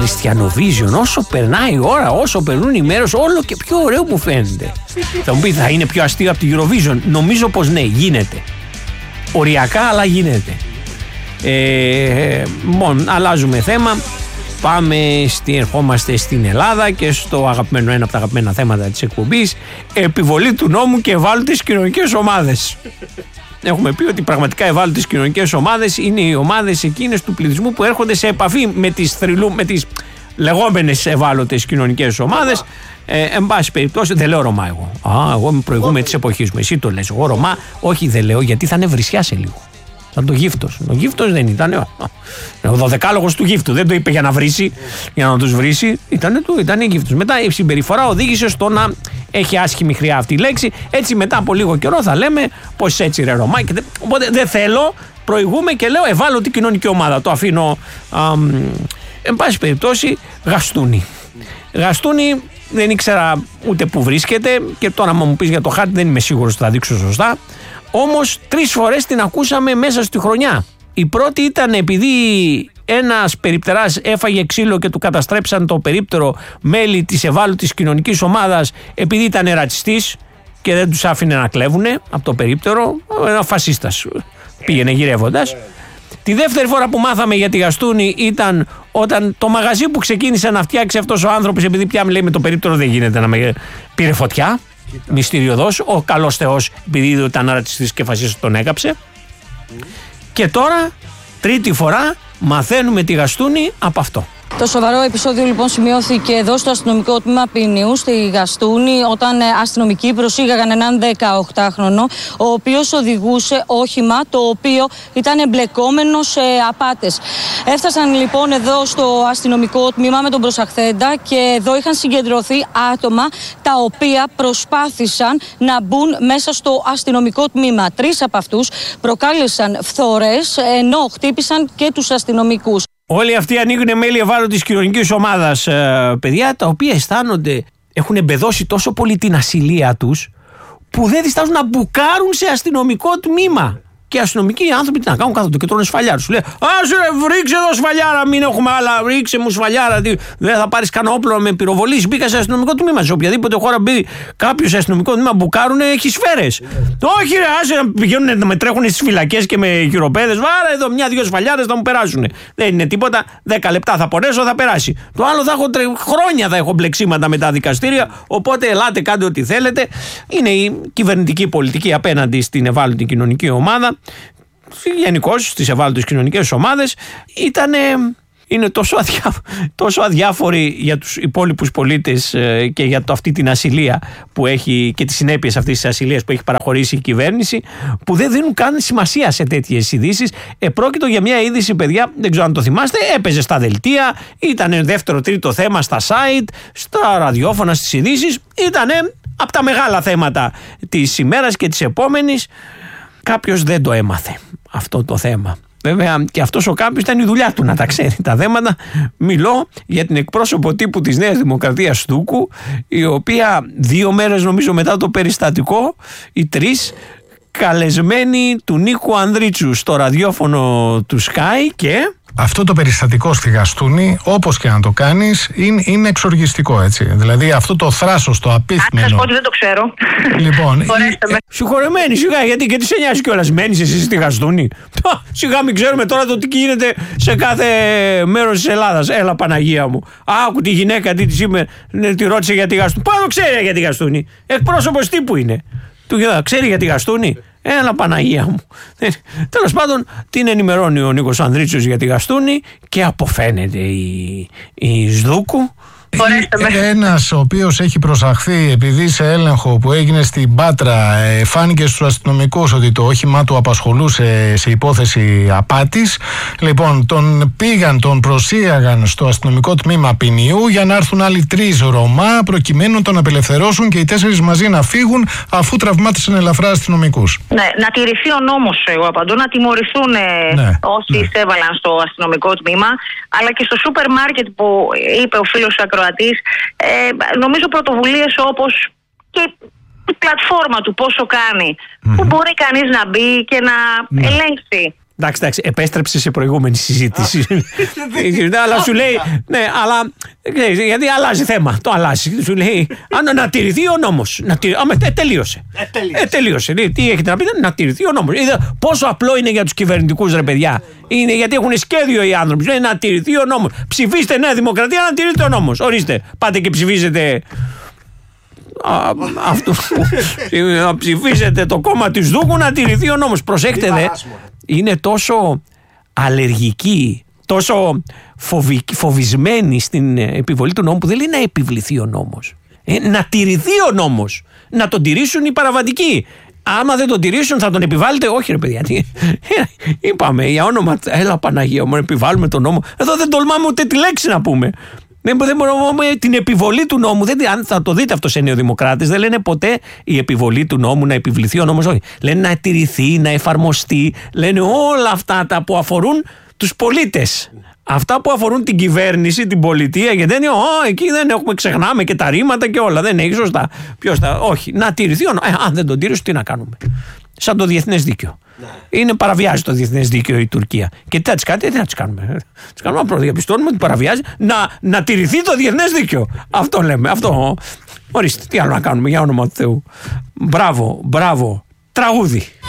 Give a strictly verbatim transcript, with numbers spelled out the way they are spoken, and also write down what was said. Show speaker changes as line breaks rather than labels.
Χριστιανοβίζιον, όσο περνάει η ώρα, όσο περνούν οι μέρες, όλο και πιο ωραίο μου φαίνεται. Θα μου πει, θα είναι πιο αστείο από τη Eurovision? Νομίζω πως ναι, γίνεται. Οριακά, αλλά γίνεται. Ε, μόνο, αλλάζουμε θέμα. Πάμε, στη, ερχόμαστε στην Ελλάδα και στο αγαπημένο, ένα από τα αγαπημένα θέματα της εκπομπής, επιβολή του νόμου και ευάλωτες κοινωνικές ομάδες. Έχουμε πει ότι πραγματικά ευάλωτες κοινωνικές ομάδες είναι οι ομάδες εκείνες του πληθυσμού που έρχονται σε επαφή με τις, θρυλού, με τις λεγόμενες ευάλωτες κοινωνικές ομάδες. Ε, εν πάση περιπτώσει, δεν λέω Ρωμά εγώ. Α, εγώ είμαι προηγούμενη της εποχής μου. Εσύ το λες. Εγώ Ρωμά, όχι, δεν λέω, γιατί θα είναι βρισιά σε λίγο. Σαν το Γύφτος. Ο Γύφτος δεν ήταν. Ο δωδεκάλογος του Γύφτου. Δεν το είπε για να βρίσει, για να τους βρίσει. Ήτανε του, ήταν Γύφτος. Μετά η συμπεριφορά οδήγησε στο να έχει άσχημη χρειά αυτή η λέξη. Έτσι, μετά από λίγο καιρό θα λέμε πως έτσι ρε Ρωμά. Οπότε δεν θέλω, προηγούμε και λέω ευάλωτη κοινωνική ομάδα. Το αφήνω. Α, εν πάση περιπτώσει, Γαστούνη. Γαστούνη δεν ήξερα ούτε που βρίσκεται και τώρα, άμα μου πεις για το χάρτη, δεν είμαι σίγουρος ότι θα δείξω σωστά. Όμως τρεις φορές την ακούσαμε μέσα στη χρονιά. Η πρώτη ήταν επειδή ένας περιπτεράς έφαγε ξύλο και του καταστρέψαν το περίπτερο μέλη της ευάλωτης κοινωνικής ομάδας επειδή ήταν ρατσιστής και δεν τους άφηνε να κλέβουνε από το περίπτερο. Ένα φασίστας πήγαινε γυρεύοντας. Τη δεύτερη φορά που μάθαμε για τη Γαστούνη ήταν όταν το μαγαζί που ξεκίνησε να φτιάξει αυτός ο άνθρωπος, επειδή πια λέει με το περίπτερο δεν γίνεται να με πήρε φωτιά. Μυστηριωδώς, ο καλός Θεός, επειδή ήταν ρατσιστής και φασίστας, τον έκαψε. Mm. Και τώρα, τρίτη φορά, μαθαίνουμε τη Γαστούνη από αυτό.
Το σοβαρό επεισόδιο λοιπόν σημειώθηκε εδώ στο αστυνομικό τμήμα Ποινιού στη Γαστούνη, όταν αστυνομικοί προσήγαγαν έναν δεκαοκτάχρονο, ο οποίος οδηγούσε όχημα το οποίο ήταν εμπλεκόμενο σε απάτες. Έφτασαν λοιπόν εδώ στο αστυνομικό τμήμα με τον προσαχθέντα και εδώ είχαν συγκεντρωθεί άτομα τα οποία προσπάθησαν να μπουν μέσα στο αστυνομικό τμήμα. Τρεις από αυτούς προκάλεσαν φθορές ενώ χτύπησαν και τους αστυνομικούς.
Όλοι αυτοί ανοίγουν μέλη ευάλωτης κοινωνικής ομάδας, ε, παιδιά τα οποία αισθάνονται, έχουν εμπεδώσει τόσο πολύ την ασυλία τους που δεν διστάζουν να μπουκάρουν σε αστυνομικό τμήμα. Και οι αστυνομικοί άνθρωποι τι να κάνουν, κάθονται και τρώνε σφαλιάρα. Σου λέει, άσε ρε, ρίξε εδώ σφαλιάρα, μην έχουμε άλλα, ρίξε μου σφαλιάρα. Τι, δεν θα πάρεις κανένα όπλο με πυροβολή. Μπήκα σε αστυνομικό τμήμα. Σε οποιαδήποτε χώρα μπει κάποιο σε αστυνομικό τμήμα, μπουκάρουνε, έχει σφαίρες. Yeah. Όχι, ρε, άσε να πηγαίνουν να με τρέχουν στις φυλακές και με χειροπέδες. Βάρα εδώ μια-δυο σφαλιάρες θα μου περάσουν. Δεν είναι τίποτα. Δέκα λεπτά θα πονέσω, θα περάσει. Το άλλο θα έχω τρε... χρόνια θα έχω μπλεξίματα με τα δικαστήρια. Οπότε ελάτε, κάντε ό,τι θέλετε. Είναι η κυβερνητική πολιτική απέναντι στην ευάλωτη κοινωνική ομάδα. Γενικώς στις ευάλωτες κοινωνικές ομάδες ήταν, είναι τόσο, αδιά, τόσο αδιάφοροι για τους υπόλοιπους πολίτες ε, και για το, αυτή την ασυλία που έχει και τις συνέπειες αυτής της ασυλίας που έχει παραχωρήσει η κυβέρνηση, που δεν δίνουν καν σημασία σε τέτοιες ειδήσεις. Επρόκειτο για μια είδηση, παιδιά, δεν ξέρω αν το θυμάστε, έπαιζε στα δελτία, ήταν δεύτερο τρίτο θέμα στα site, στα ραδιόφωνα, στις ειδήσεις, ήταν από τα μεγάλα θέματα της ημέρας και της επόμενης. Κάποιος δεν το έμαθε αυτό το θέμα. Βέβαια και αυτός ο κάποιος ήταν η δουλειά του να τα ξέρει τα θέματα. Μιλώ για την εκπρόσωπο τύπου της Νέας Δημοκρατίας Στούκου, η οποία δύο μέρες νομίζω μετά το περιστατικό, οι τρεις, καλεσμένοι του Νίκου Ανδρίτσου στο ραδιόφωνο του Sky και...
Αυτό το περιστατικό στη Γαστούνη, όπως και να το κάνεις, είναι, είναι εξοργιστικό, έτσι. Δηλαδή αυτό το θράσος, το απίθμενο.
Αν σας πω ότι δεν το ξέρω.
Λοιπόν.
Συγχωρεμένοι, σιγά, γιατί και τι σε νοιάζει κιόλας, μένεις εσύ στη Γαστούνη. Σιγά μην ξέρουμε τώρα το τι γίνεται σε κάθε μέρος της Ελλάδας. Έλα Παναγία μου. Άκου τη γυναίκα, τι της είπε, τη ρώτησε για τη Γαστούνη. Πάνω ξέρει για τη Γαστούνη. Εκπρόσωπος τύπου είναι. Του ξέρει για τη Γαστούνη. Έλα Παναγία μου. Τέλος πάντων, την ενημερώνει ο Νίκος Ανδρίτσος για τη Γαστούνη και αποφαίνεται η, η Σδούκου.
Ένας ο οποίος έχει προσαχθεί επειδή σε έλεγχο που έγινε στην Πάτρα ε, φάνηκε στους αστυνομικούς ότι το όχημά του απασχολούσε σε υπόθεση απάτης. Λοιπόν, τον πήγαν, τον προσήγαγαν στο αστυνομικό τμήμα Ποινιού για να έρθουν άλλοι τρεις Ρωμά προκειμένου να τον απελευθερώσουν και οι τέσσερις μαζί να φύγουν αφού τραυμάτισαν ελαφρά αστυνομικούς.
Ναι, να τηρηθεί ο νόμος, εγώ απαντώ, να τιμωρηθούν ναι, όσοι ναι. εισέβαλαν στο αστυνομικό τμήμα, αλλά και στο σούπερ μάρκετ που είπε ο φίλος ακροατής, ε, νομίζω πρωτοβουλίες όπως και η πλατφόρμα του πόσο κάνει, mm-hmm. που μπορεί κανείς να μπει και να mm. ελέγξει
Εντάξει, εντάξει, επέστρεψε σε προηγούμενη συζήτηση. Αλλά σου λέει, ναι, αλλά γιατί αλλάζει θέμα. Το αλλάζει. Σου λέει, αν να τηρηθεί ο νόμος. Ε, τελείωσε. Ε, τελείωσε. Τι έχετε να πείτε, να τηρηθεί ο νόμος. Πόσο απλό είναι για τους κυβερνητικούς, ρε παιδιά. Είναι γιατί έχουν σχέδιο οι άνθρωποι. Λέει να τηρηθεί ο νόμος. Ψηφίστε Νέα Δημοκρατία να τηρείται ο νόμος. Ορίστε, πάτε και ψηφίζετε. Α, αυτό να ψηφίσετε το κόμμα της Δούκου να τηρηθεί ο νόμος. Προσέχτε δε, είναι τόσο αλλεργική, τόσο φοβι, φοβισμένη στην επιβολή του νόμου που δεν λέει να επιβληθεί ο νόμος, ε, να τηρηθεί ο νόμος, να τον τηρήσουν οι παραβατικοί. Άμα δεν τον τηρήσουν θα τον επιβάλλετε. Όχι ρε παιδιά, είπαμε για όνομα, έλα Παναγία μου, επιβάλλουμε τον νόμο. Εδώ δεν τολμάμε ούτε τη λέξη να πούμε. Δεν, δεν μπορούμε την επιβολή του νόμου. Δεν, αν θα το δείτε αυτό σε νεοδημοκράτες, δεν λένε ποτέ η επιβολή του νόμου, να επιβληθεί ο νόμος. Όχι. Λένε να τηρηθεί, να εφαρμοστεί. Λένε όλα αυτά τα που αφορούν τους πολίτες. Αυτά που αφορούν την κυβέρνηση, την πολιτεία. Γιατί δεν είναι, Ω, εκεί δεν έχουμε, ξεχνάμε και τα ρήματα και όλα. Δεν έχει σωστά. Ποιος τα, όχι. Να τηρηθεί ο νόμος. Ε, αν δεν τον τήρησε, τι να κάνουμε. Σαν το διεθνές δίκαιο. Ναι. Είναι παραβιάζει το διεθνές δίκαιο η Τουρκία. Και τι θα τις κάνετε, τι θα τις κάνουμε. Τις κάνουμε να προδιαπιστώνουμε ότι παραβιάζει, να, να τηρηθεί το διεθνές δίκαιο. Αυτό λέμε. Αυτό. Ορίστε, τι άλλο να κάνουμε για όνομα του Θεού. Μπράβο, μπράβο. Τραγούδι.